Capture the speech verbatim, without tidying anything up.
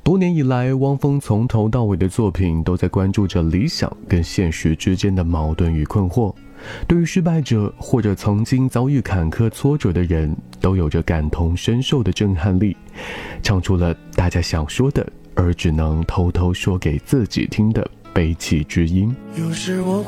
多年以来，汪峰从头到尾的作品都在关注着理想跟现实之间的矛盾与困惑。对于失败者或者曾经遭遇坎坷挫折的人，都有着感同身受的震撼力，唱出了大家想说的，而只能偷偷说给自己听的悲戚之音。 有时我